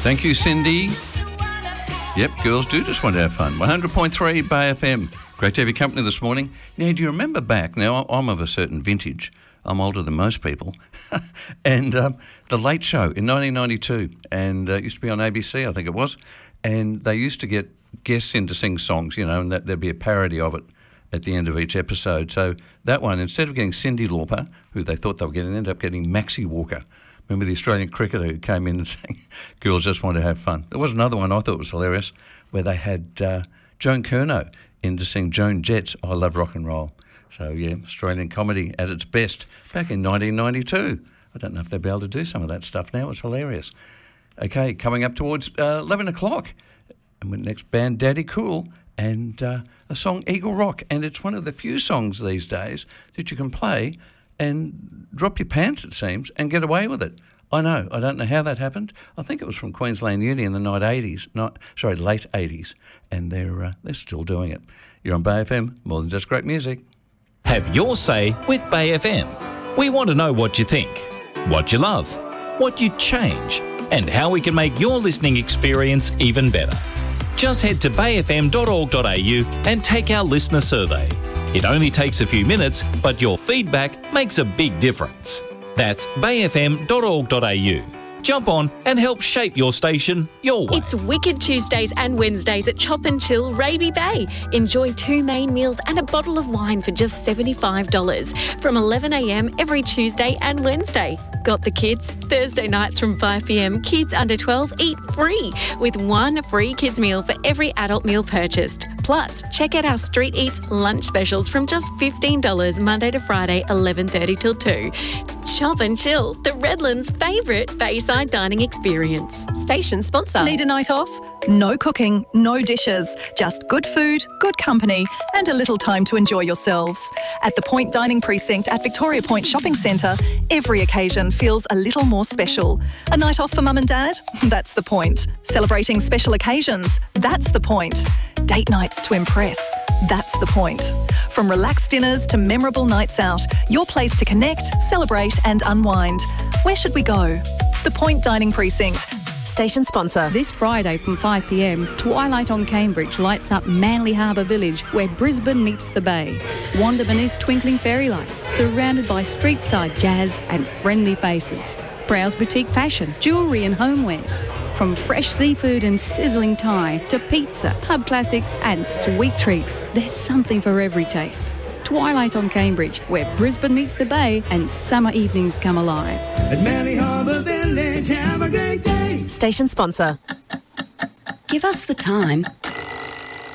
Thank you, Cindy. Yep, girls do just want to have fun. 100.3 Bay FM. Great to have your company this morning. Now, do you remember back? Now, I'm of a certain vintage. I'm older than most people. And The Late Show in 1992. And it used to be on ABC, I think it was. And they used to get guests in to sing songs, you know, and there'd be a parody of it at the end of each episode. So that one, instead of getting Cyndi Lauper, who they thought they were getting, ended up getting Maxie Walker. Remember the Australian cricketer who came in and sang, "Girls Just Want to Have Fun." There was another one I thought was hilarious where they had Joan Curnow in to sing Joan Jett's "I Love Rock and Roll." So, yeah, Australian comedy at its best back in 1992. I don't know if they'll be able to do some of that stuff now. It's hilarious. Okay, coming up towards 11 o'clock. And the next band, Daddy Cool, and a song, Eagle Rock. And it's one of the few songs these days that you can play and drop your pants, it seems, and get away with it. I know. I don't know how that happened. I think it was from Queensland Uni in the late 80s. And they're still doing it. You're on Bay FM, more than just great music. Have your say with Bay FM. We want to know what you think, what you love, what you'd change, and how we can make your listening experience even better. Just head to bayfm.org.au and take our listener survey. It only takes a few minutes, but your feedback makes a big difference. That's bayfm.org.au. Jump on and help shape your station your way. It's Wicked Tuesdays and Wednesdays at Chop and Chill Raby Bay. Enjoy 2 main meals and a bottle of wine for just $75 from 11 a.m. every Tuesday and Wednesday. Got the kids? Thursday nights from 5 p.m, kids under 12 eat free with 1 free kids meal for every adult meal purchased. Plus, check out our Street Eats lunch specials from just $15 Monday to Friday, 11:30 till 2. Chop and Chill, the Redlands' favourite Bayside dining experience. Station sponsor. Need a night off? No cooking, no dishes, just good food, good company and a little time to enjoy yourselves. At the Point Dining Precinct at Victoria Point Shopping Centre, every occasion feels a little more special. A night off for mum and dad? That's the point. Celebrating special occasions? That's the point. Date nights to impress? That's the point. From relaxed dinners to memorable nights out, your place to connect, celebrate and unwind. Where should we go? The Point Dining Precinct. Station sponsor. This Friday from 5 p.m, Twilight on Cambridge lights up Manly Harbour Village, where Brisbane meets the Bay. Wander beneath twinkling fairy lights, surrounded by street-side jazz and friendly faces. Browse boutique fashion, jewellery and homewares. From fresh seafood and sizzling Thai to pizza, pub classics and sweet treats, there's something for every taste. Twilight on Cambridge, where Brisbane meets the Bay and summer evenings come alive. At Manly Harbour Village, have a great day. Station sponsor. Give us the time